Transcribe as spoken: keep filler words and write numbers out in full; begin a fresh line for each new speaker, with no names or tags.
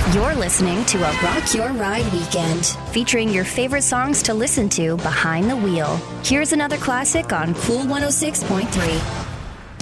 You're listening to a Rock Your Ride weekend, featuring your favorite songs to listen to behind the wheel. Here's another classic on Cool one oh six point three.